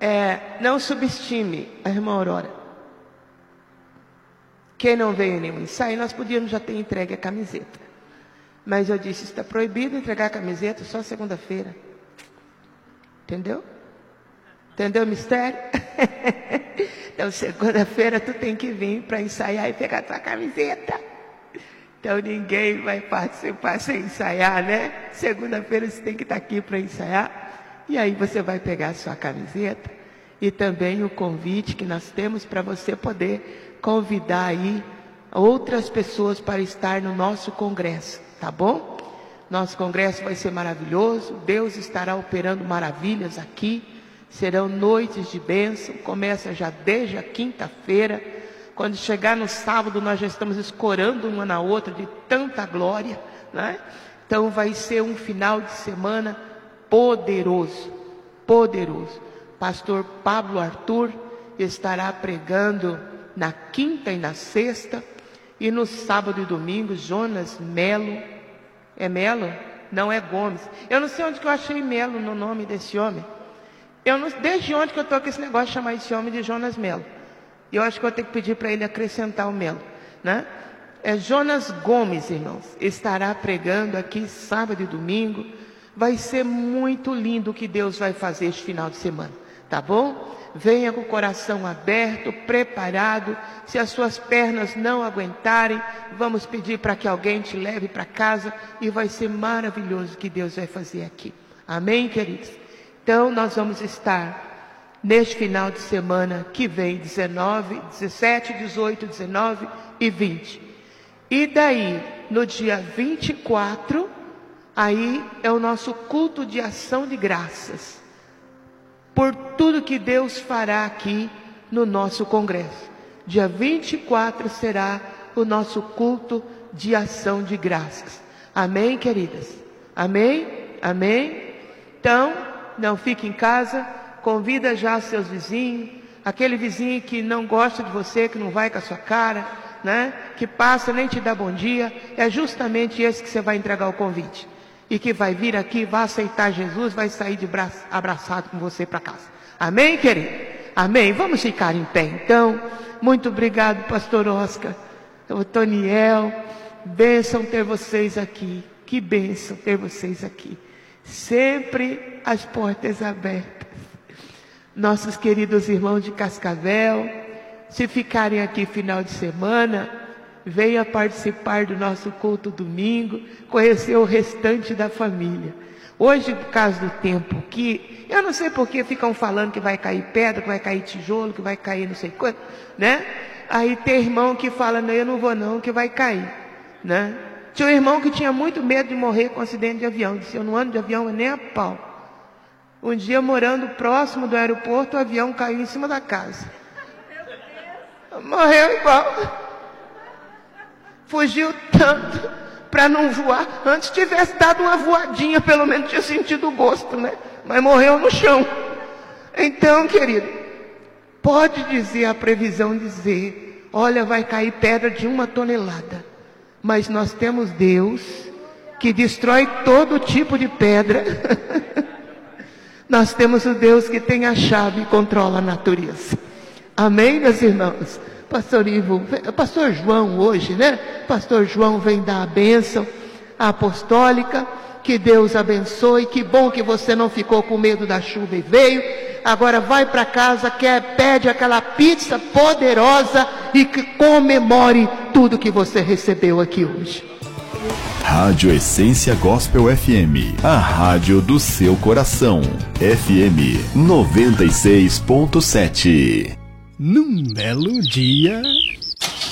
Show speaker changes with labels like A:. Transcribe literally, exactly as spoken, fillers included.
A: É, não subestime a irmã Aurora. Quem não veio em nenhum ensaio, nós podíamos já ter entregue a camiseta. Mas eu disse, está proibido entregar a camiseta só segunda-feira. Entendeu? Entendeu o mistério? Então, segunda-feira tu tem que vir para ensaiar e pegar tua camiseta. Então, ninguém vai participar sem ensaiar, né? Segunda-feira você tem que estar aqui para ensaiar. E aí você vai pegar a sua camiseta. E também o convite que nós temos para você poder convidar aí outras pessoas para estar no nosso congresso, tá bom? Nosso congresso vai ser maravilhoso. Deus estará operando maravilhas aqui. Serão noites de bênção, começa já desde a quinta-feira. Quando chegar no sábado, nós já estamos escorando uma na outra de tanta glória, né? Então vai ser um final de semana poderoso, poderoso. Pastor Pablo Arthur estará pregando na quinta e na sexta, e no sábado e domingo, Jonas Melo. É Melo? Não, é Gomes. Eu não sei onde que eu achei Melo no nome desse homem. Eu não, desde onde que eu estou com esse negócio de chamar esse homem de Jonas Melo? Eu acho que eu tenho que pedir para ele acrescentar o Melo, né? É Jonas Gomes, irmãos. Estará pregando aqui sábado e domingo. Vai ser muito lindo o que Deus vai fazer este final de semana, tá bom? Venha com o coração aberto, preparado. Se as suas pernas não aguentarem, vamos pedir para que alguém te leve para casa. E vai ser maravilhoso o que Deus vai fazer aqui. Amém, queridos? Então, nós vamos estar neste final de semana que vem, dezenove, dezessete, dezoito, dezenove e vinte. E daí, no dia vinte e quatro, aí é o nosso culto de ação de graças. Por tudo que Deus fará aqui no nosso congresso. Dia vinte e quatro será o nosso culto de ação de graças. Amém, queridas? Amém? Amém? Então, não fique em casa, convida já seus vizinhos, aquele vizinho que não gosta de você, que não vai com a sua cara, né? Que passa, nem te dá bom dia, é justamente esse que você vai entregar o convite. E que vai vir aqui, vai aceitar Jesus, vai sair de braço, abraçado com você para casa. Amém, querido? Amém? Vamos ficar em pé, então. Muito obrigado, pastor Oscar, o Toniel. Bênção ter vocês aqui. Que bênção ter vocês aqui. Sempre as portas abertas. Nossos queridos irmãos de Cascavel, se ficarem aqui final de semana, venha participar do nosso culto domingo, conhecer o restante da família. Hoje, por causa do tempo que, eu não sei por que ficam falando que vai cair pedra, que vai cair tijolo, que vai cair não sei quanto, né? Aí tem irmão que fala, não, eu não vou não, que vai cair, né? Tinha um irmão que tinha muito medo de morrer com acidente de avião. Disse, eu não ando de avião nem a pau. Um dia, morando próximo do aeroporto, o avião caiu em cima da casa. Morreu igual. Fugiu tanto para não voar. Antes tivesse dado uma voadinha, pelo menos tinha sentido o gosto, né? Mas morreu no chão. Então, querido, pode dizer a previsão, dizer, olha, vai cair pedra de uma tonelada. Mas nós temos Deus que destrói todo tipo de pedra. Nós temos o Deus que tem a chave e controla a natureza. Amém, meus irmãos? Pastor Ivo, Pastor João hoje, né? Pastor João vem dar a bênção apostólica. Que Deus abençoe. Que bom que você não ficou com medo da chuva e veio. Agora vai para casa, quer, pede aquela pizza poderosa e que comemore tudo que você recebeu aqui hoje.
B: Rádio Essência Gospel F M, a rádio do seu coração. F M noventa e seis ponto sete.
C: Num belo dia...